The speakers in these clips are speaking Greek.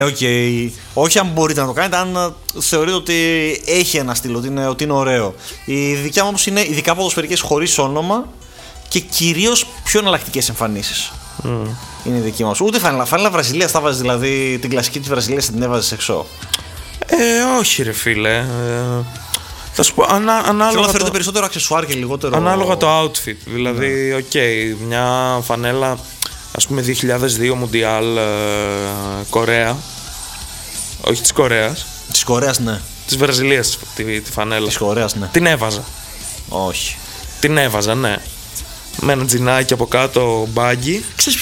Όχι αν μπορείτε να το κάνετε, αν θεωρείτε ότι έχει ένα στυλ, ότι είναι ωραίο. Η δικιά μου όμως είναι ειδικά ποδοσφαιρικές χωρίς όνομα και κυρίως πιο εναλλακτικές εμφανίσεις. Είναι η δική μας. Ούτε φανέλα Βραζιλίας θα βάζεις, δηλαδή την κλασική της Βραζιλίας την έβαζες εξώ? Όχι ρε φίλε. Θα σου πω, ανάλογα. Θέλω να θεωρείτε περισσότερο αξεσουάρ και λιγότερο. Ανάλογα το outfit. Δηλαδή, μια φανέλα, ας πούμε 2002 Μουντιάλ Κορέα. Όχι της Κορέας. Της Κορέας, ναι. Της Βραζιλίας τη φανέλα. Της Κορέας, ναι. Την έβαζα. Όχι. Την έβαζα, ναι. Με ένα τζινάκι από κάτω, μπάγκι. Ξέρεις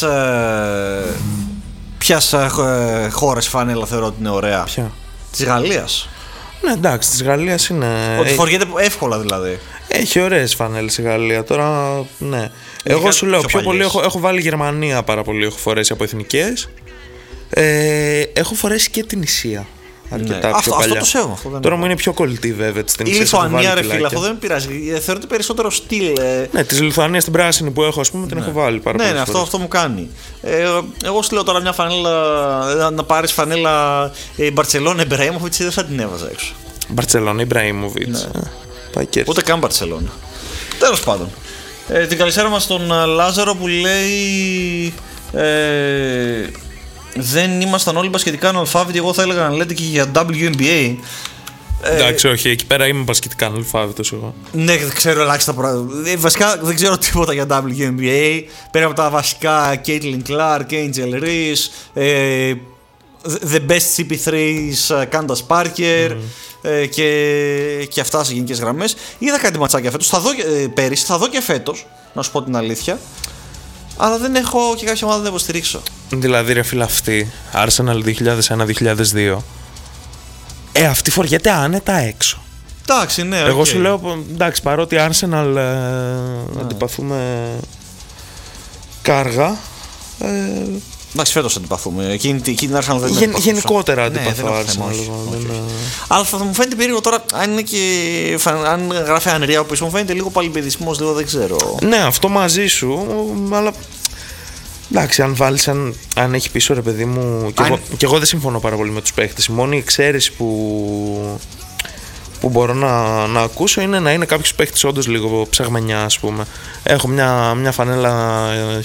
ποιας χώρας φανέλα θεωρώ ότι είναι ωραία? Ποια? Της Γαλλίας. Ναι, εντάξει, της Γαλλίας είναι. Ότι φοριέται εύκολα δηλαδή. Έχει ωραίες φανέλες η Γαλλία. Τώρα, ναι. Εγώ σου λέω, πιο πολύ έχω βάλει Γερμανία πάρα πολύ. Έχω φορέσει από εθνικές. Έχω φορέσει και την Ισία. Αρκετά πιο παλιά. Αυτό το σέβομαι. Τώρα μου είναι πιο κολλητή βέβαια. Η Λιθουανία, ρε φίλε, αυτό δεν πειράζει. Θεωρείται περισσότερο στυλ. Ναι, τη Λιθουανία την πράσινη που έχω, ας πούμε, την έχω βάλει πάρα πολύ. Ναι, αυτό μου κάνει. Εγώ σου λέω τώρα μια φανέλα. Να πάρεις φανέλα Μπαρτσελόνα Ιμπραήμοβιτς, δεν θα την έβαζα έξω. Μπαρτσελόνα Ιμπραήμοβιτς. Ούτε καν Μπαρτσελόνα. Τέλος πάντων. Την καλησπέρα μας στον Λάζαρο που λέει. Δεν ήμασταν όλοι μπασκετικά αναλφάβητοι. Εγώ θα έλεγα να λέτε και για WNBA. Εντάξει, όχι, εκεί πέρα είμαι μπασκετικά αναλφάβητος εγώ. Ναι, ξέρω ελάχιστα πράγματα. Βασικά δεν ξέρω τίποτα για WNBA. Πέρα από τα βασικά Caitlin Clark, Angel Reese, The Best CP3's Candace Parker και αυτά σε γενικές γραμμές. Είδα κάτι ματσάκια φέτος. Πέρυσι, θα δω και φέτος, να σου πω την αλήθεια. Αλλά δεν έχω και κάποια ομάδα να υποστηρίξω. Δηλαδή ρε φίλε, αυτή Arsenal 2001-2002 αυτή φοριέται άνετα έξω. Εντάξει, ναι. Εγώ σου λέω, εντάξει, παρότι Arsenal αντιπαθούμε κάργα. Εντάξει, φέτος αντιπαθούμε. Εκείνη την Arsenal δεν είναι. Γενικότερα αντιπαθώ Arsenal. Αλλά θα μου φαίνεται περίεργο τώρα, αν γράφει ανρία από πίσω, μου φαίνεται λίγο παλιμπεδισμός, λίγο δεν ξέρω. Ναι, αυτό μαζί σου, αλλά. Εντάξει, αν βάλεις, αν έχει πίσω ρε παιδί μου. Και εγώ δεν συμφωνώ πάρα πολύ με τους παίχτες. Η μόνη εξαίρεση που μπορώ να ακούσω είναι να είναι κάποιος παίχτης όντως λίγο ψαγμενιά, ας πούμε. Έχω μια φανέλα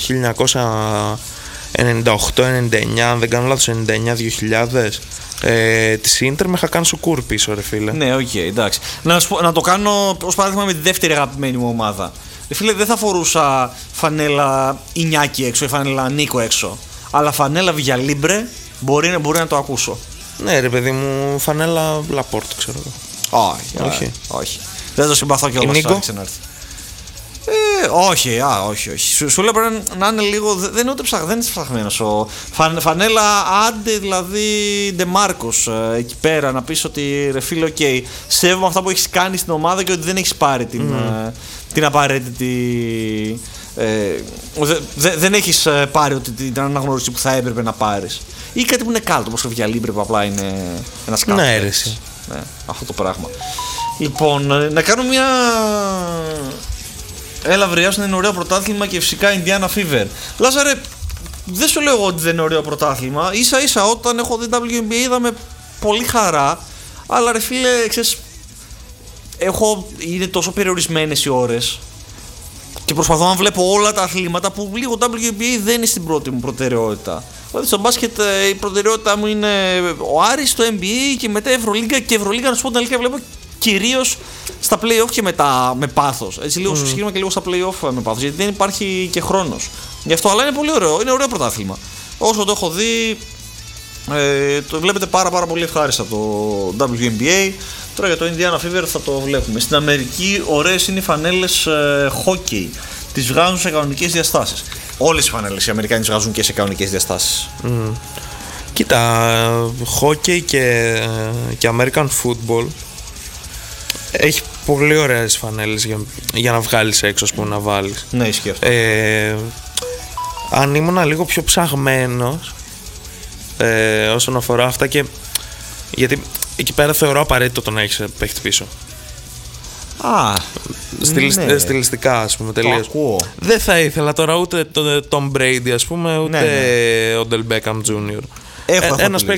1998-99, αν δεν κάνω λάθος, 99-2000. Της Ίντερ με είχα κάνει σουκούρ πίσω, ρε φίλε. Ναι, εντάξει. Να το κάνω ως παράδειγμα με τη δεύτερη αγαπημένη μου ομάδα. Φίλε, δεν θα φορούσα φανέλα Ινιάκη έξω ή φανέλα Νίκο έξω. Αλλά φανέλα Βιγιαλίμπρε μπορεί να το ακούσω. Ναι, ρε παιδί μου, φανέλα Λαπόρτ, ξέρω εγώ. Όχι. Δεν το συμπαθώ κιόλας. Νίκο. Όχι. Σου λέω πρέπει να είναι λίγο. Δεν είναι ψαχμένος. Φανέλα Άντε, δηλαδή Ντεμάρκος εκεί πέρα. Να πεις ότι ρε φίλε, σέβομαι αυτά που έχεις κάνει στην ομάδα και ότι δεν έχεις πάρει την απαραίτητη. Δεν έχεις πάρει την αναγνώριση που θα έπρεπε να πάρεις. Ή κάτι που είναι κάτω, όπως το Βιαλίμπρε που απλά είναι ένα σκάφο. Ναι, αίρεση. Ναι, αυτό το πράγμα. Λοιπόν, να κάνω μια. Έλα βρειάσουν, είναι ωραίο πρωτάθλημα και φυσικά Indiana Fever. Λάζαρε, δεν σου λέω ότι δεν είναι ωραίο πρωτάθλημα. Ίσα ίσα όταν έχω δει WNBA είδαμε πολύ χαρά. Αλλά ρε φίλε, ξέρεις, είναι τόσο περιορισμένες οι ώρες και προσπαθώ να βλέπω όλα τα αθλήματα που λίγο WNBA δεν είναι στην πρώτη μου προτεραιότητα. Δηλαδή στο μπάσκετ η προτεραιότητά μου είναι ο Άρης, το NBA και μετά Ευρωλίγκα. Και Ευρωλίγκα, να σου πω την αλήθεια, βλέπω κυρίως στα play-off και μετά με πάθος. Έτσι, λίγο στο σχήμα και λίγο στα play-off με πάθος, γιατί δεν υπάρχει και χρόνος. Γι' αυτό, αλλά είναι πολύ ωραίο, είναι ωραίο πρωτάθλημα. Όσο το έχω δει, το βλέπετε πάρα πολύ ευχάριστα το WNBA. Τώρα για το Indiana Fever θα το βλέπουμε. Στην Αμερική ωραίες είναι οι φανέλες hockey. Τις βγάζουν σε κανονικές διαστάσεις. Όλες οι φανέλες οι Αμερικάνοι τις βγάζουν και σε κανονικές διαστάσεις. Κοίτα, hockey και American football έχει πολύ ωραίες φανέλες για να βγάλεις έξω, ας πούμε, να βάλεις. Ναι, ισχύει αυτό. Αν ήμουν λίγο πιο ψαγμένος όσον αφορά αυτά, και γιατί εκεί πέρα θεωρώ απαραίτητο το να έχεις παίχτη πίσω. Ναι. Στιλιστικά, ας πούμε, τελείως. Δεν θα ήθελα τώρα ούτε τον Tom Brady, ας πούμε, ούτε ο Del Beckham Jr. Ένας παίκτης